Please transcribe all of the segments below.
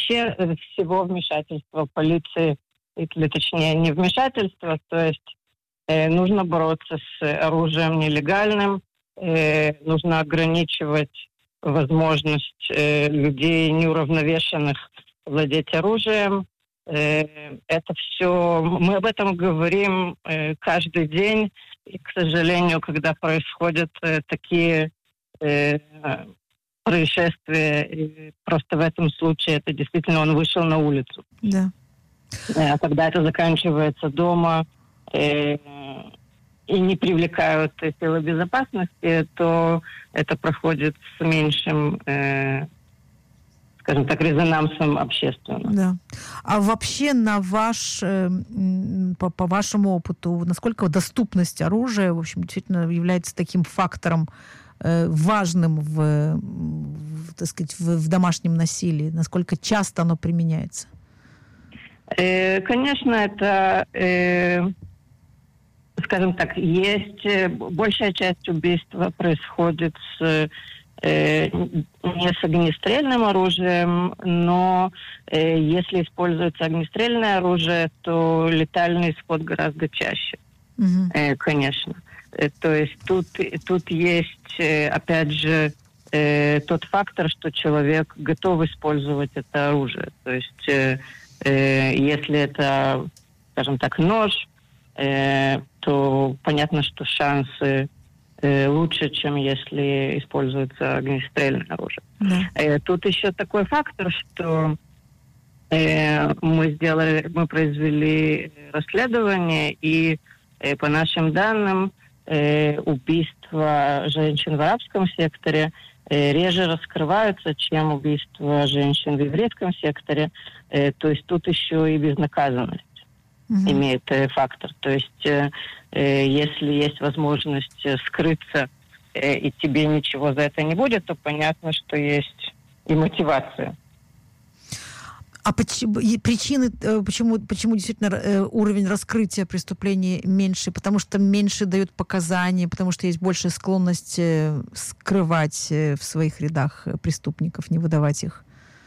вообще всего вмешательства полиции, или точнее не вмешательства, то есть нужно бороться с оружием нелегальным, нужно ограничивать возможность людей неуравновешенных владеть оружием. Это все, мы об этом говорим каждый день, и, к сожалению, когда происходят такие происшествия, просто в этом случае это действительно он вышел на улицу. Да. А когда это заканчивается дома и не привлекают силы безопасности, то это проходит с меньшим, скажем так, резонансом общественно. Да. А вообще по вашему опыту, насколько доступность оружия, в общем, действительно является таким фактором важным так сказать, в домашнем насилии? Насколько часто оно применяется? Конечно, это, скажем так, есть большая часть убийства происходит не с огнестрельным оружием, но если используется огнестрельное оружие, то летальный исход гораздо чаще, конечно. То есть тут есть, опять же, тот фактор, что человек готов использовать это оружие. То есть если это, скажем так, нож, то понятно, что шансы лучше, чем если используется огнестрельное оружие. Да. Тут еще такой фактор, что мы произвели расследование, и по нашим данным убийства женщин в арабском секторе реже раскрываются, чем убийства женщин в еврейском секторе. То есть тут еще и безнаказанность имеет фактор. То есть если есть возможность скрыться, и тебе ничего за это не будет, то понятно, что есть и мотивация. А причины, почему действительно уровень раскрытия преступлений меньше? Потому что меньше дают показания, потому что есть большая склонность скрывать в своих рядах преступников, не выдавать их?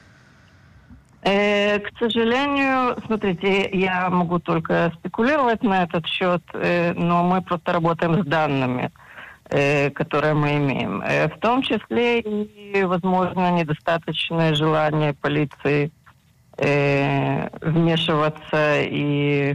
К сожалению, смотрите, я могу только спекулировать на этот счет, но мы просто работаем с данными, которые мы имеем. В том числе и, возможно, недостаточное желание полиции вмешиваться и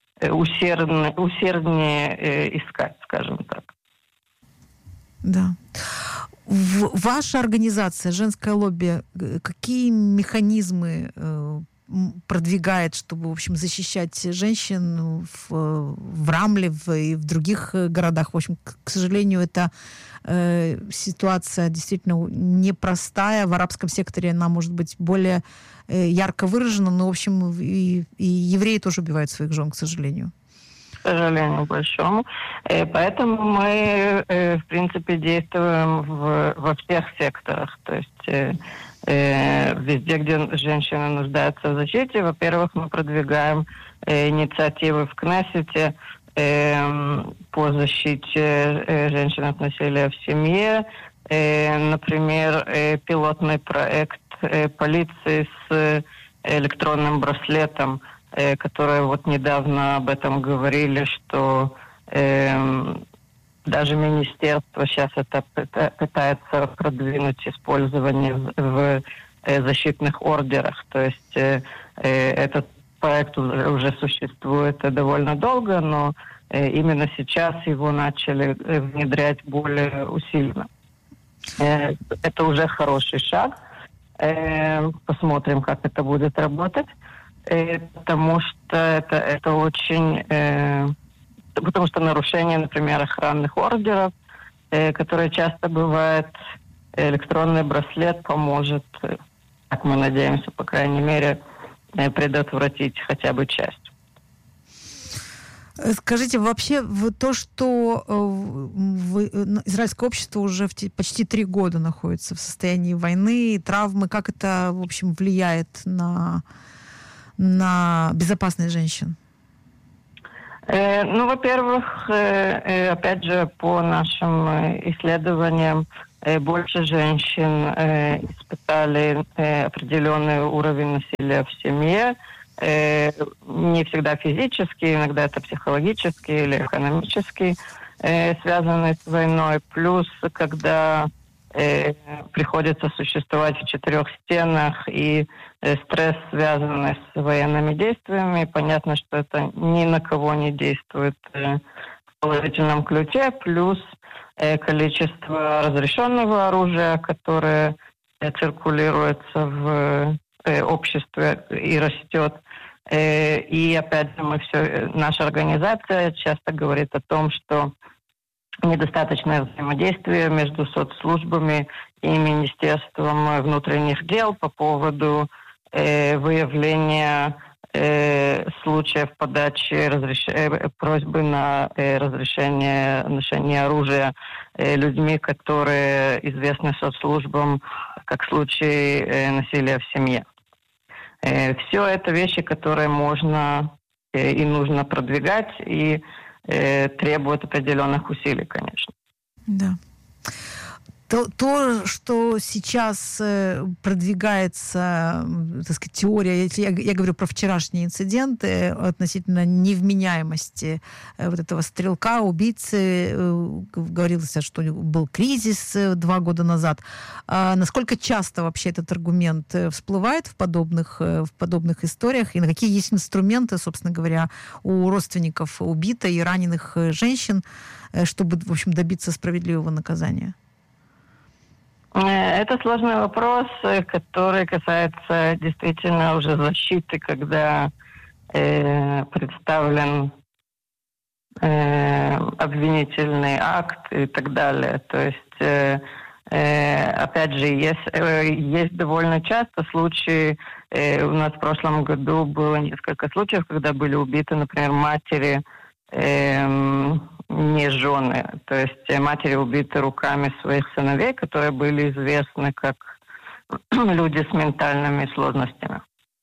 усерднее искать, скажем так. Да. Ваша организация, женское лобби, какие механизмы продвигает, чтобы, в общем, защищать женщин в Рамле и в других городах? В общем, к сожалению, эта ситуация действительно непростая. В арабском секторе она может быть более ярко выражена, но, в общем, и евреи тоже убивают своих жен, к сожалению. К сожалению, большому. Поэтому мы, в принципе, действуем во всех секторах. То есть везде, где женщины нуждаются в защите, во-первых, мы продвигаем инициативы в Кнессете по защите женщин от насилия в семье. Например, пилотный проект полиции с электронным браслетом, которые вот недавно об этом говорили, что даже министерство сейчас это пытается продвинуть использование в защитных ордерах. То есть этот проект уже существует довольно долго, но именно сейчас его начали внедрять более усиленно. Это уже хороший шаг. Посмотрим, как это будет работать. Потому что это очень... Потому что нарушение, например, охранных ордеров, которые часто бывают, электронный браслет поможет, как мы надеемся, по крайней мере, предотвратить хотя бы часть. Скажите, вообще то, что израильское общество уже почти 3 года находится в состоянии войны, травмы, как это, в общем, влияет на безопасность женщин? Ну, во-первых, опять же, по нашим исследованиям, больше женщин испытали определенный уровень насилия в семье. Не всегда физический, иногда это психологический или экономический, связанный с войной. Плюс, когда приходится существовать в 4 стенах, и стресс, связанный с военными действиями, понятно, что это ни на кого не действует в положительном ключе. Плюс количество разрешенного оружия, которое циркулируется в обществе и растет. И опять же, наша организация часто говорит о том, что недостаточное взаимодействие между соцслужбами и Министерством внутренних дел по поводу выявления случаев подачи просьбы на разрешение ношения оружия людьми, которые известны соцслужбам как случаи насилия в семье. Все это вещи, которые можно и нужно продвигать, и требуют определенных усилий, конечно. Да. То, что сейчас продвигается, так сказать, теория, если я говорю про вчерашние инциденты относительно невменяемости вот этого стрелка, убийцы, говорилось, что был кризис 2 года назад. Насколько часто вообще этот аргумент всплывает в подобных историях, и на какие есть инструменты, собственно говоря, у родственников убитой и раненых женщин, чтобы, в общем, добиться справедливого наказания? Это сложный вопрос, который касается действительно уже защиты, когда представлен обвинительный акт и так далее. То есть, опять же, есть довольно часто случаи. У нас в прошлом году было несколько случаев, когда были убиты, например, матери, не жены, то есть матери убиты руками своих сыновей, которые были известны как люди с ментальными сложностями.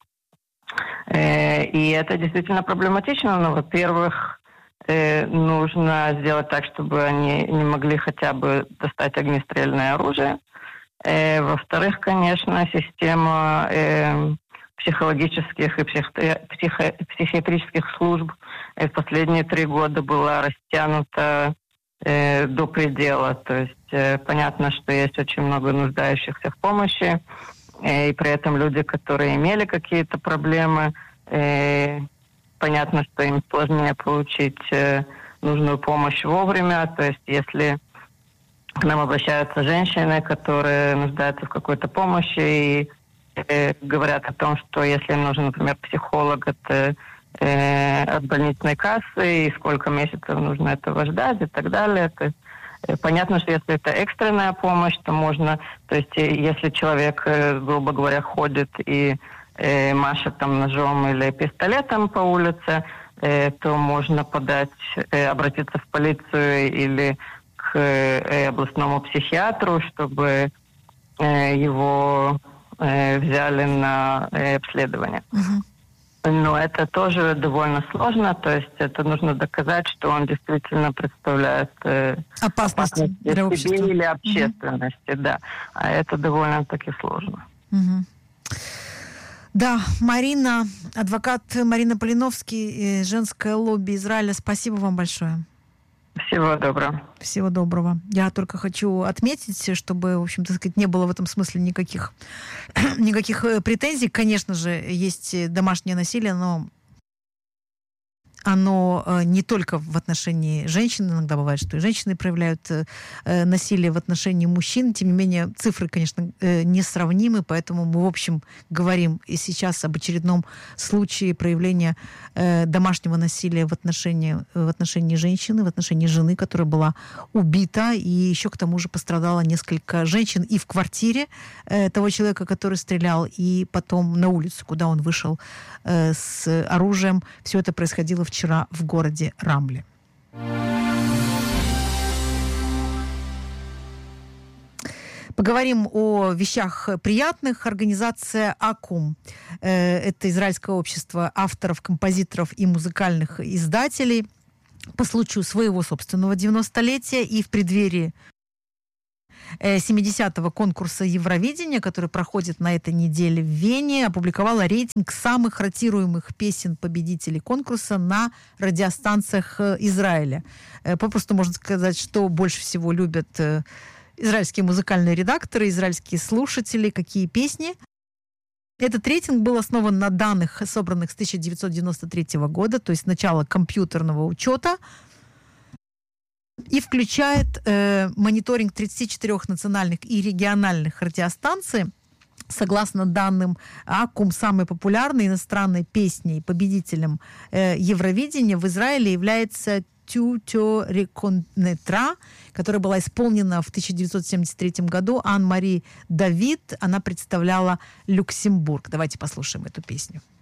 И это действительно проблематично, но, во-первых, нужно сделать так, чтобы они не могли хотя бы достать огнестрельное оружие. Во-вторых, конечно, система психологических и психиатрических служб в последние 3 года была растянута до предела. То есть понятно, что есть очень много нуждающихся в помощи, и при этом люди, которые имели какие-то проблемы, понятно, что им сложнее получить нужную помощь вовремя. То есть если к нам обращаются женщины, которые нуждаются в какой-то помощи и говорят о том, что если им нужен, например, психолог от больничной кассы, и сколько месяцев нужно этого ждать и так далее. То есть, понятно, что если это экстренная помощь, то можно, то есть если человек, грубо говоря, ходит и машет там ножом или пистолетом по улице, то можно обратиться в полицию или к областному психиатру, чтобы его взяли на обследование. Но это тоже довольно сложно, то есть это нужно доказать, что он действительно представляет опасность для общества или общественности, да. А это довольно-таки сложно. Да, Марина, адвокат Марина Полиновский, женское лобби Израиля, спасибо вам большое. Всего доброго. Всего доброго. Я только хочу отметить, чтобы, в общем, так сказать, не было в этом смысле никаких претензий. Конечно же, есть домашнее насилие, но оно не только в отношении женщин, иногда бывает, что и женщины проявляют насилие в отношении мужчин, тем не менее цифры, конечно, несравнимы, поэтому мы, в общем, говорим и сейчас об очередном случае проявления домашнего насилия в отношении женщины, в отношении жены, которая была убита, и еще к тому же пострадало несколько женщин и в квартире того человека, который стрелял, и потом на улицу, куда он вышел с оружием. Все это происходило вчера в городе Рамле. Поговорим о вещах приятных. Организация АКУМ. Это израильское общество авторов, композиторов и музыкальных издателей по случаю своего собственного 90-летия и в преддверии 70-го конкурса Евровидения, который проходит на этой неделе в Вене, опубликовала рейтинг самых ротируемых песен победителей конкурса на радиостанциях Израиля. Попросту можно сказать, что больше всего любят израильские музыкальные редакторы, израильские слушатели, какие песни. Этот рейтинг был основан на данных, собранных с 1993 года, то есть начала компьютерного учета, и включает мониторинг 34 национальных и региональных радиостанций. Согласно данным АКУМ, самой популярной иностранной песней, победителем Евровидения в Израиле является «Tu te reconnaîtras», которая была исполнена в 1973 году Ан-Мари Давид. Она представляла Люксембург. Давайте послушаем эту песню.